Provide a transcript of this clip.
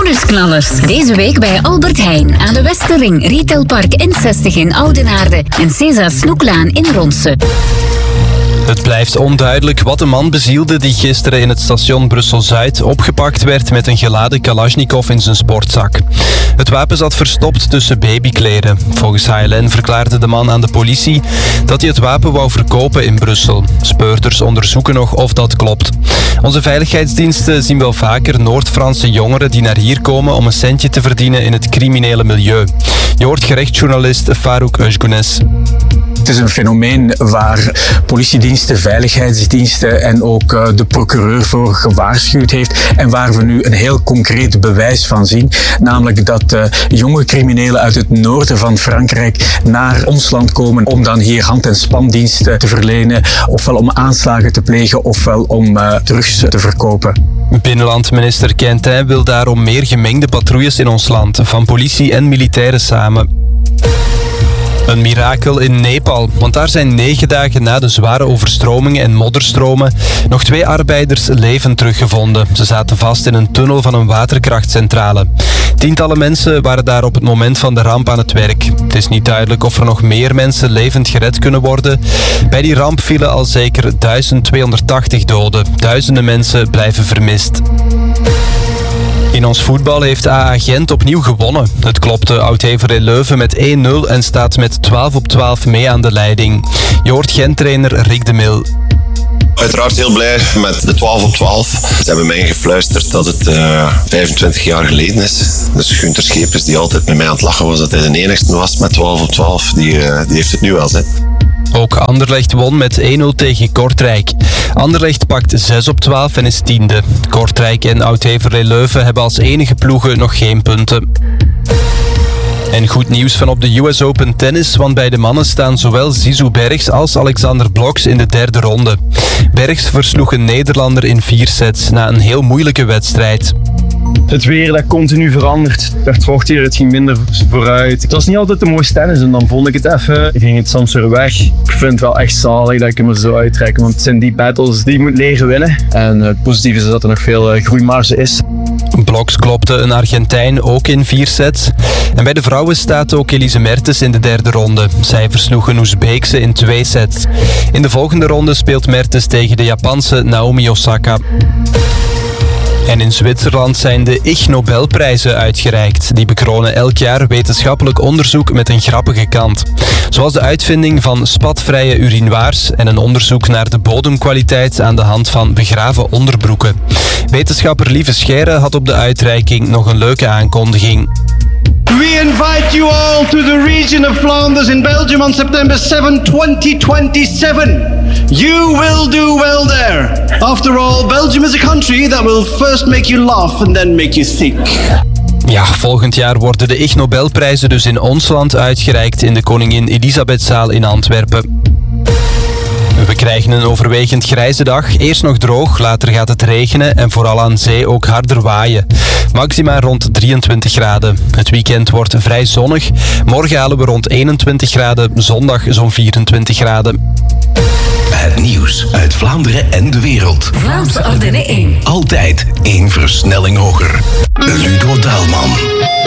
Bonusknallers. Deze week bij Albert Heijn aan de Westerring, Retailpark N60 in Oudenaarde en César Snoeklaan in Ronse. Het blijft onduidelijk wat de man bezielde die gisteren in het station Brussel-Zuid opgepakt werd met een geladen Kalashnikov in zijn sportzak. Het wapen zat verstopt tussen babykleren. Volgens HLN verklaarde de man aan de politie dat hij het wapen wou verkopen in Brussel. Speurders onderzoeken nog of dat klopt. Onze veiligheidsdiensten zien wel vaker Noord-Franse jongeren die naar hier komen om een centje te verdienen in het criminele milieu. Je hoort gerechtsjournalist Farouk Özgunes. Het is een fenomeen waar politiediensten, veiligheidsdiensten en ook de procureur voor gewaarschuwd heeft en waar we nu een heel concreet bewijs van zien. Namelijk dat jonge criminelen uit het noorden van Frankrijk naar ons land komen om dan hier hand- en spandiensten te verlenen, ofwel om aanslagen te plegen ofwel om drugs te verkopen. Binnenlandminister Quentin wil daarom meer gemengde patrouilles in ons land, van politie en militairen samen. Een mirakel in Nepal, want daar zijn 9 dagen na de zware overstromingen en modderstromen nog 2 arbeiders levend teruggevonden. Ze zaten vast in een tunnel van een waterkrachtcentrale. Tientallen mensen waren daar op het moment van de ramp aan het werk. Het is niet duidelijk of er nog meer mensen levend gered kunnen worden. Bij die ramp vielen al zeker 1280 doden. Duizenden mensen blijven vermist. In ons voetbal heeft AA Gent opnieuw gewonnen. Het klopte Oud-Heverlee Leuven met 1-0 en staat met 12-12 mee aan de leiding. Je hoort Gent-trainer Rick de Mil. Uiteraard heel blij met de 12-12. Ze hebben mij gefluisterd dat het 25 jaar geleden is. Dus Gunther Schepens, die altijd met mij aan het lachen was dat hij de enigste was met 12-12, die heeft het nu wel zin. Ook Anderlecht won met 1-0 tegen Kortrijk. Anderlecht pakt 6-12 en is 10e. Kortrijk en Oud-Heverlee Leuven hebben als enige ploegen nog geen punten. En goed nieuws van op de US Open tennis, want bij de mannen staan zowel Zizou Bergs als Alexander Bloks in de 3e ronde. Bergs versloeg een Nederlander in 4 sets na een heel moeilijke wedstrijd. Het weer dat continu verandert. Het vocht hier, het ging minder vooruit. Het was niet altijd de mooiste tennis en dan vond ik het even. Ik ging het soms weer weg. Ik vind het wel echt zalig dat ik hem er zo uittrek, want het zijn die battles die je moet leren winnen. En het positieve is dat er nog veel groeimarge is. Bloks klopte een Argentijn ook in 4 sets. En bij de vrouwen staat ook Elise Mertens in de 3e ronde. Zij versloeg een Oezbeekse in 2 sets. In de volgende ronde speelt Mertens tegen de Japanse Naomi Osaka. En in Zwitserland zijn de Ig Nobelprijzen uitgereikt. Die bekronen elk jaar wetenschappelijk onderzoek met een grappige kant. Zoals de uitvinding van spatvrije urinoirs en een onderzoek naar de bodemkwaliteit aan de hand van begraven onderbroeken. Wetenschapper Lieve Scheire had op de uitreiking nog een leuke aankondiging. We invite you all to the region of Flanders in Belgium on September 7, 2027. You will do well there. After all, Belgium is a country that will first make you laugh and then make you think. Ja, volgend jaar worden de Ig Nobelprijzen dus in ons land uitgereikt in de Koningin Elisabethzaal in Antwerpen. We krijgen een overwegend grijze dag. Eerst nog droog, later gaat het regenen en vooral aan zee ook harder waaien. Maxima rond 23 graden. Het weekend wordt vrij zonnig. Morgen halen we rond 21 graden, zondag zo'n 24 graden. Het nieuws uit Vlaanderen en de wereld. Vlaams Ordenne 1. Altijd 1 versnelling hoger. Ludo Daalman.